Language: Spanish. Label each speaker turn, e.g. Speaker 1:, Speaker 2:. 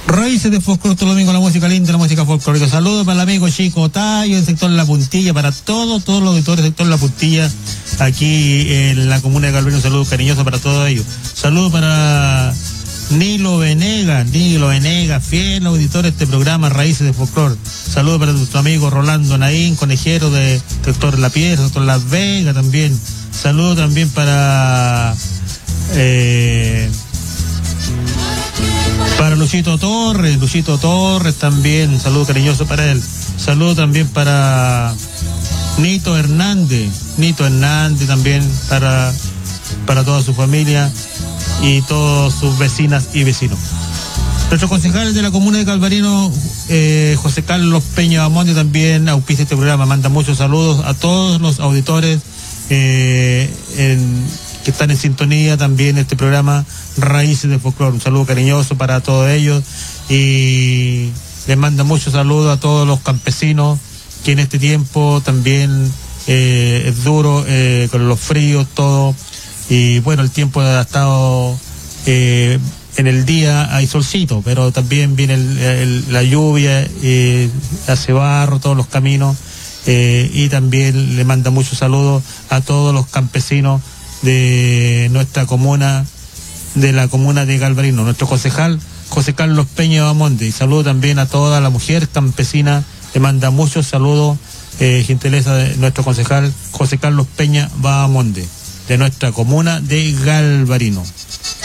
Speaker 1: Raíces de Folclore, todo domingo la música linda, la música folclórica. Saludos para el amigo Chico Tayo, el sector La Puntilla, para todos los auditores del sector La Puntilla, aquí en la comuna de Galvarino. Un saludo cariñoso para todos ellos. Saludos para Nilo Venegas, fiel auditor de este programa Raíces de Folclore. Saludos para nuestro amigo Rolando Naín, conejero de sector La Piedra, sector Las Vegas también. Saludos también para Luchito Torres también, un saludo cariñoso para él. Saludo también para Nito Hernández también, para toda su familia y todas sus vecinas y vecinos. Nuestro concejal de la comuna de Galvarino, José Carlos Peña Bamonde, también auspicia este programa, manda muchos saludos a todos los auditores que están en sintonía también este programa Raíces de Folclore. Un saludo cariñoso para todos ellos y les manda muchos saludos a todos los campesinos que en este tiempo también es duro con los fríos, todo, y bueno, el tiempo ha estado en el día hay solcito, pero también viene la lluvia, hace barro todos los caminos, y también le manda muchos saludos a todos los campesinos de nuestra comuna, de la comuna de Galvarino, nuestro concejal José Carlos Peña Bamonde. Y saludo también a toda la mujer campesina, le manda muchos saludos, gentileza de nuestro concejal José Carlos Peña Bamonde, de nuestra comuna de Galvarino.